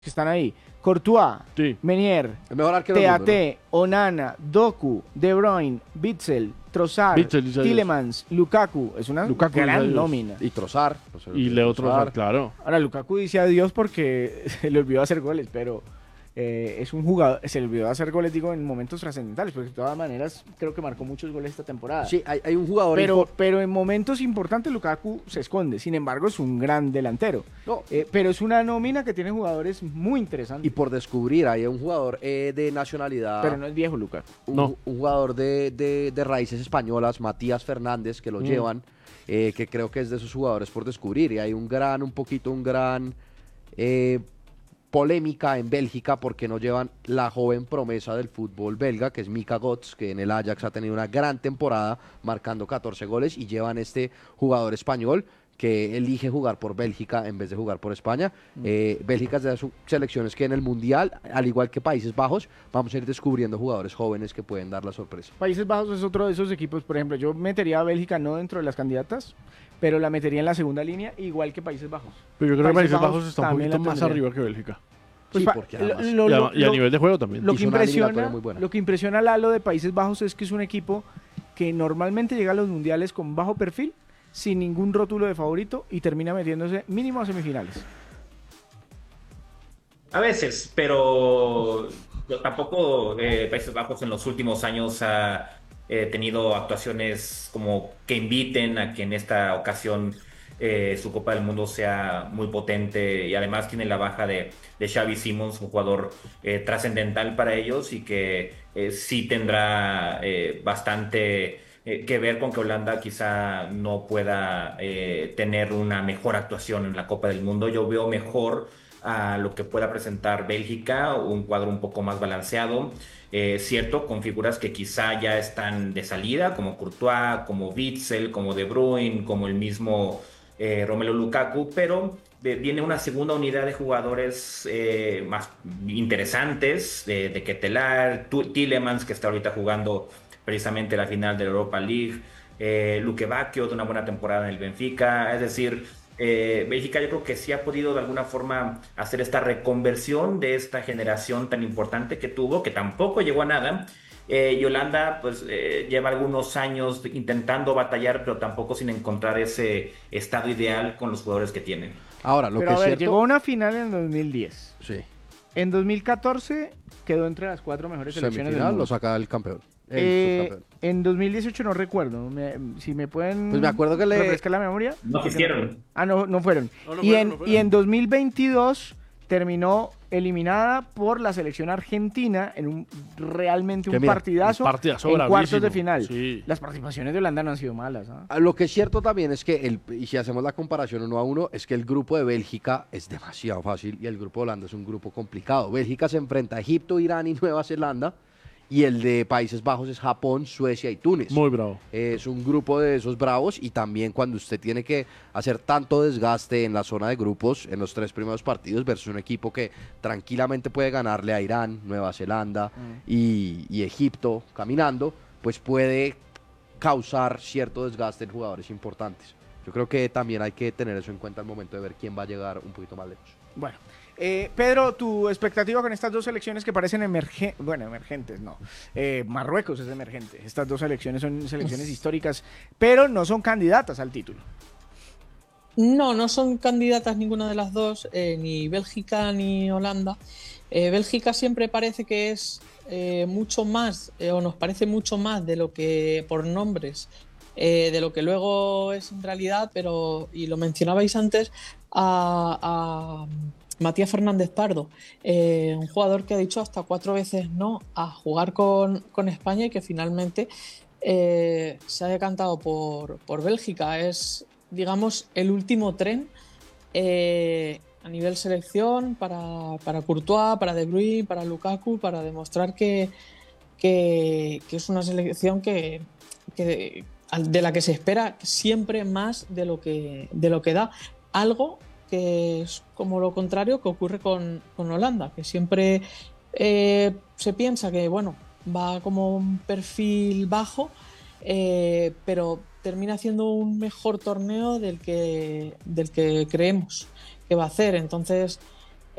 que están ahí. Courtois, Sí. Menier, El mejor arquero del mundo, TAT, Onana, Doku, De Bruyne, Witsel, Trossard, Witsel, dice adiós. Tielemans, Lukaku. Es una Lukaku dice gran adiós. nómina. Y Trossard. Y Leo Trossard, claro. Ahora, Lukaku dice adiós porque se le olvidó hacer goles, pero es un jugador, se le olvidó hacer goles, digo, en momentos trascendentales, porque de todas maneras creo que marcó muchos goles esta temporada. Sí, hay un jugador. Pero en momentos importantes Lukaku se esconde, sin embargo es un gran delantero. No. Pero es una nómina que tiene jugadores muy interesantes. Y por descubrir, hay un jugador de nacionalidad. Pero no es viejo Lukaku. Un jugador de raíces españolas, Matías Fernández, que lo llevan, que creo que es de esos jugadores por descubrir. Y hay un gran polémica en Bélgica porque no llevan la joven promesa del fútbol belga, que es Mika Götze, que en el Ajax ha tenido una gran temporada, marcando 14 goles, y llevan este jugador español que elige jugar por Bélgica en vez de jugar por España. Bélgica es de las selecciones que en el Mundial, al igual que Países Bajos, vamos a ir descubriendo jugadores jóvenes que pueden dar la sorpresa. Países Bajos es otro de esos equipos, por ejemplo, yo metería a Bélgica no dentro de las candidatas, pero la metería en la segunda línea, igual que Países Bajos. Pero yo creo que Países Bajos está un también poquito la más tendría. arriba que Bélgica. Pues Sí, porque además- Y a nivel de juego también. Lo Hizo que, una eliminatoria muy buena. lo que impresiona a Lalo de Países Bajos es que es un equipo que normalmente llega a los mundiales con bajo perfil, sin ningún rótulo de favorito, y termina metiéndose mínimo a semifinales. A veces, pero tampoco Países Bajos en los últimos años ha tenido actuaciones como que inviten a que en esta ocasión su Copa del Mundo sea muy potente, y además tiene la baja de Xavi Simons, un jugador trascendental para ellos y que sí tendrá bastante que ver con que Holanda quizá no pueda tener una mejor actuación en la Copa del Mundo. Yo veo mejor a lo que pueda presentar Bélgica, un cuadro un poco más balanceado, cierto, con figuras que quizá ya están de salida, como Courtois, como Witsel, como De Bruyne, como el mismo Romelu Lukaku, pero viene una segunda unidad de jugadores más interesantes, de Ketelaere, Tielemans, que está ahorita jugando precisamente la final de la Europa League, Luque Bacchio, de una buena temporada en el Benfica. Es decir, Bélgica yo creo que sí ha podido de alguna forma hacer esta reconversión de esta generación tan importante que tuvo, que tampoco llegó a nada. Y Holanda pues lleva algunos años intentando batallar, pero tampoco sin encontrar ese estado ideal con los jugadores que tiene. Ahora, lo Pero que a es ver, cierto... llegó a una final en 2010. Sí. En 2014 quedó entre las 4 mejores selecciones del Semifinal mundo. lo saca el campeón. El subcampeón. En 2018 no recuerdo. Si me pueden Pues me acuerdo que refrescar la memoria. No asistieron. Ah, no fueron. No, no y, fueron, en, no fueron. y en 2022 terminó eliminada por la selección argentina en realmente Que un mira, partidazo, un partidazo en bravísimo. cuartos de final. Sí. Las participaciones de Holanda no han sido malas. ¿Ah? Lo que es cierto también es que, y si hacemos la comparación 1-1, es que el grupo de Bélgica es demasiado fácil y el grupo de Holanda es un grupo complicado. Bélgica se enfrenta a Egipto, Irán y Nueva Zelanda, y el de Países Bajos es Japón, Suecia y Túnez. Muy bravo. Es un grupo de esos bravos, y también cuando usted tiene que hacer tanto desgaste en la zona de grupos en los 3 primeros partidos versus un equipo que tranquilamente puede ganarle a Irán, Nueva Zelanda y Egipto caminando, pues puede causar cierto desgaste en jugadores importantes. Yo creo que también hay que tener eso en cuenta al momento de ver quién va a llegar un poquito más lejos. Bueno, Pedro, tu expectativa con estas dos selecciones que parecen emergentes, no. Marruecos es emergente. Estas dos selecciones son selecciones históricas, pero no son candidatas al título. No son candidatas ninguna de las dos, ni Bélgica ni Holanda. Bélgica siempre parece que es mucho más, o nos parece mucho más de lo que por nombres, de lo que luego es en realidad, pero, y lo mencionabais antes, a Matías Fernández Pardo, un jugador que ha dicho hasta 4 veces no a jugar con España y que finalmente se ha decantado por Bélgica. Es, digamos, el último tren a nivel selección para Courtois, para De Bruyne, para Lukaku, para demostrar que es una selección que de la que se espera siempre más de lo que da. Algo que es como lo contrario que ocurre con Holanda, que siempre se piensa que bueno, va como un perfil bajo, pero termina haciendo un mejor torneo del que creemos que va a hacer. Entonces